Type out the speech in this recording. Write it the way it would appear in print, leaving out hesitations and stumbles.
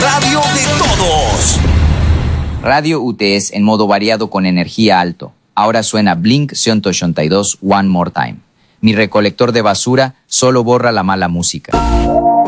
radio de todos. Radio UTS en modo variado con energía alto. Ahora suena Blink 182 One More Time. Mi recolector de basura solo borra la mala música.